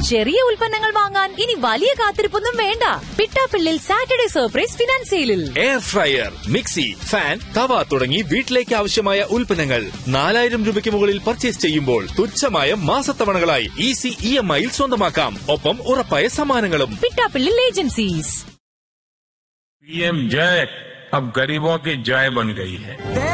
ചെറിയ ഉൽപ്പന്നങ്ങൾ വാങ്ങാൻ ഇനി വലിയ കാത്തിരിപ്പൊന്നും വേണ്ട. പിട്ടാപ്പിള്ളിൽ സാറ്റർഡേ സർപ്രൈസ് ഫിനാൻസ് സെയിലിൽ എയർ ഫ്രയർ, മിക്സി, ഫാൻ, തവ തുടങ്ങി വീട്ടിലേക്ക് ആവശ്യമായ ഉൽപ്പന്നങ്ങൾ 4000 രൂപയ്ക്ക് മുകളിൽ പർച്ചേസ് ചെയ്യുമ്പോൾ തുച്ഛമായ മാസത്തവണകളായി ഈസി EMI സ്വന്തമാക്കാം. ഒപ്പം ഉറപ്പായ സമ്മാനങ്ങളും. പിട്ടാപ്പിള്ളിൽ ഏജൻസീസ്. PM जय अब गरीबों की जय बन गई है.